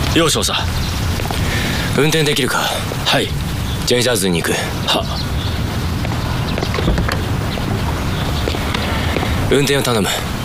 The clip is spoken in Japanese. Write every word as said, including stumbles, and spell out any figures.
よう少佐。 運転できるか？ はい。 ジェンシャーズに行く。 は。 運転を頼む。